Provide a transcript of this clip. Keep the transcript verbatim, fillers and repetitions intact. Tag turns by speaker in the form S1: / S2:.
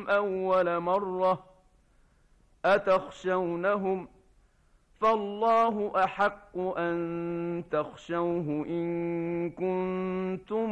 S1: أول مرة أتخشونهم فالله أحق أن تخشوه إن كنتم